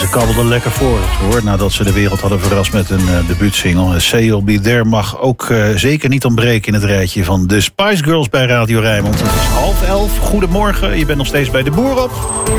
ze kabbelden lekker voor, hoor. Nadat ze de wereld hadden verrast met een debuutsingle. Say Be There mag ook zeker niet ontbreken in het rijtje van de Spice Girls bij Radio Rijnmond. Het is 10:30. Goedemorgen, je bent nog steeds bij de Boer op.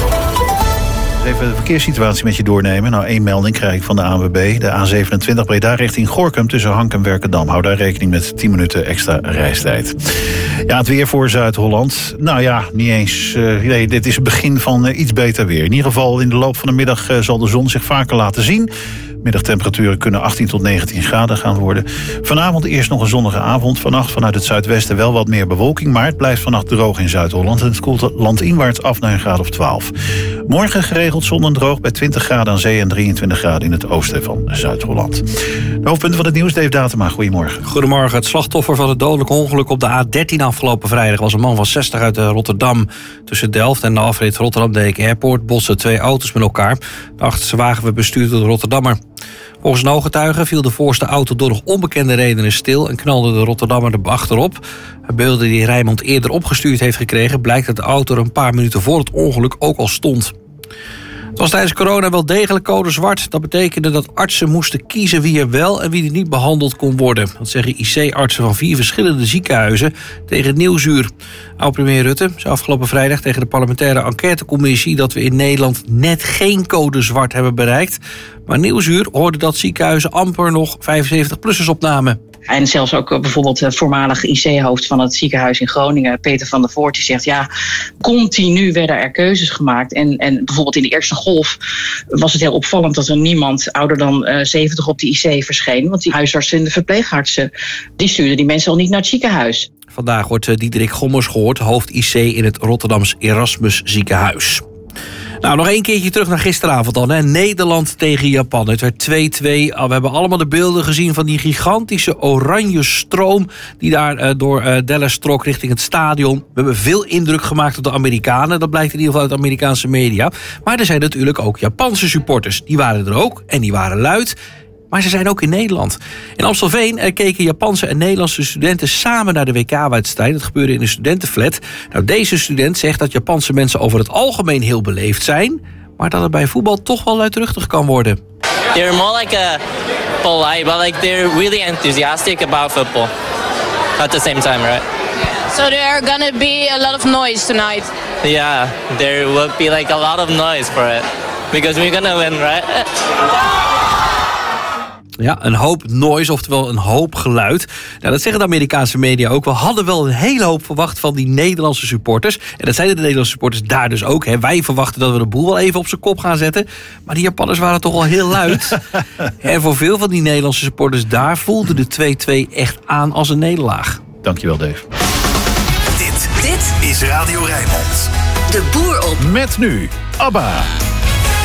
Even de verkeerssituatie met je doornemen. Nou, 1 melding krijg ik van de ANWB. De A27 Breda richting Gorinchem tussen Hank en Werkendam. Hou daar rekening met 10 minuten extra reistijd. Ja, het weer voor Zuid-Holland. Nou ja, niet eens. Nee, dit is het begin van iets beter weer. In ieder geval in de loop van de middag zal de zon zich vaker laten zien. Middagtemperaturen kunnen 18 tot 19 graden gaan worden. Vanavond eerst nog een zonnige avond. Vannacht vanuit het zuidwesten wel wat meer bewolking. Maar het blijft vannacht droog in Zuid-Holland. En het koelt landinwaarts af naar een graad of 12. Morgen geregeld zon en droog bij 20 graden aan zee en 23 graden in het oosten van Zuid-Holland. De hoofdpunten van het nieuws, Dave Datema. Goedemorgen. Goedemorgen. Het slachtoffer van het dodelijk ongeluk op de A13 afgelopen vrijdag was een man van 60 uit Rotterdam. Tussen Delft en de afrit Rotterdam-Dijk Airport botsten 2 auto's met elkaar. De achterste wagen werd bestuurd door de Rotterdammer. Volgens een ooggetuige viel de voorste auto door nog onbekende redenen stil en knalde de Rotterdammer er achterop. Uit beelden die Rijnmond eerder opgestuurd heeft gekregen blijkt dat de auto er een paar minuten voor het ongeluk ook al stond. Het was tijdens corona wel degelijk code zwart. Dat betekende dat artsen moesten kiezen wie er wel en wie er niet behandeld kon worden. Dat zeggen IC-artsen van 4 verschillende ziekenhuizen tegen Nieuwsuur. Oud-premier Rutte zei afgelopen vrijdag tegen de parlementaire enquêtecommissie dat we in Nederland net geen code zwart hebben bereikt. Maar Nieuwsuur hoorde dat ziekenhuizen amper nog 75-plussers opnamen. En zelfs ook bijvoorbeeld de voormalige IC-hoofd van het ziekenhuis in Groningen, Peter van der Voort, die zegt ja, continu werden er keuzes gemaakt. En bijvoorbeeld in de eerste golf was het heel opvallend dat er niemand ouder dan 70 op de IC verscheen. Want die huisartsen en de verpleegartsen, die stuurden die mensen al niet naar het ziekenhuis. Vandaag wordt Diederik Gommers gehoord, hoofd IC in het Rotterdams Erasmus ziekenhuis. Nou, nog 1 keertje terug naar gisteravond dan. Hè. Nederland tegen Japan. Het werd 2-2. We hebben allemaal de beelden gezien van die gigantische oranje stroom die daar door Dallas trok richting het stadion. We hebben veel indruk gemaakt op de Amerikanen. Dat blijkt in ieder geval uit de Amerikaanse media. Maar er zijn natuurlijk ook Japanse supporters. Die waren er ook en die waren luid. Maar ze zijn ook in Nederland. In Amstelveen keken Japanse en Nederlandse studenten samen naar de WK-wedstrijd. Dat gebeurde in een studentenflat. Nou, deze student zegt dat Japanse mensen over het algemeen heel beleefd zijn, maar dat het bij voetbal toch wel luidruchtig kan worden. They're more like a polite, but like they're really enthusiastic about football at the same time, right? So there are gonna be a lot of noise tonight. Yeah, there will be like a lot of noise for it because we're gonna win, right? Ja, een hoop noise, oftewel een hoop geluid. Nou, dat zeggen de Amerikaanse media ook. We hadden wel een hele hoop verwacht van die Nederlandse supporters. En dat zeiden de Nederlandse supporters daar dus ook. Hè. Wij verwachten dat we de boel wel even op zijn kop gaan zetten. Maar die Japanners waren toch wel heel luid. En voor veel van die Nederlandse supporters daar voelde de 2-2 echt aan als een nederlaag. Dankjewel, Dave. Dit is Radio Rijnmond. De Boer op. Met nu ABBA.